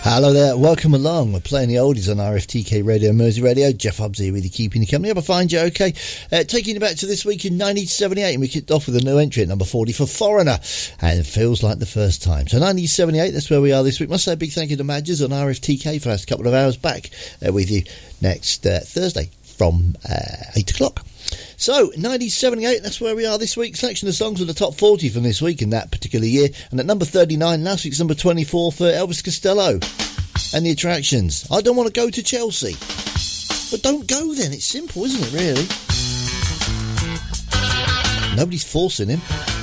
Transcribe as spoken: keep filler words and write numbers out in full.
Hello there, welcome along. We're playing the oldies on R F T K Radio, Mersey Radio. Jeff Hubbs here with you, keeping you company. Hope I find you okay. Uh, taking you back to this week in nineteen seventy-eight, and we kicked off with a new entry at number forty for Foreigner, and it feels like the first time. So nineteen seventy-eight, that's where we are this week. Must say a big thank you to Madges on R F T K for the last couple of hours. Back uh, with you next uh, Thursday from uh, eight o'clock. So, nineteen seventy-eight, that's where we are this week. Selection of songs from the top forty from this week in that particular year. And at number thirty-nine, last week's number twenty-four for Elvis Costello and the Attractions. I don't want to go to Chelsea. But don't go then, it's simple, isn't it, really? Nobody's forcing him.